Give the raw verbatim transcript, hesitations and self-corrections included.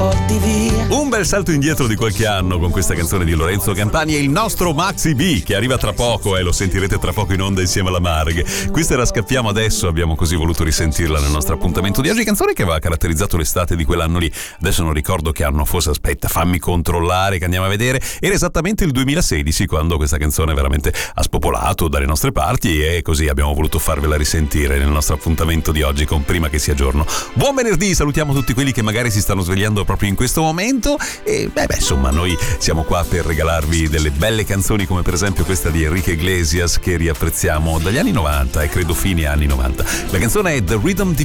porti via. Un bel salto indietro di qualche anno con questa canzone di Lorenzo Campani e il nostro Maxi B, che arriva tra poco e lo sentirete tra poco in onda insieme alla Marghe. Questa era Scappiamo adesso, abbiamo così voluto risentirla nel nostro appuntamento di oggi. Canzone che aveva caratterizzato l'estate di quell'anno lì. Adesso non ricordo che anno fosse, aspetta, fammi controllare che andiamo a vedere. Era esattamente il duemilasedici quando questa canzone veramente ha spopolato dalle nostre parti e così abbiamo voluto farvela risentire nel nostro appuntamento di oggi con Prima che sia giorno. Buon venerdì, salutiamo tutti quelli che magari si stanno svegliando proprio in questo momento e beh, beh insomma noi siamo qua per regalarvi delle belle canzoni come per esempio questa di Enrique Iglesias che riapprezziamo dagli anni novanta e credo fine anni novanta. La canzone è The Rhythm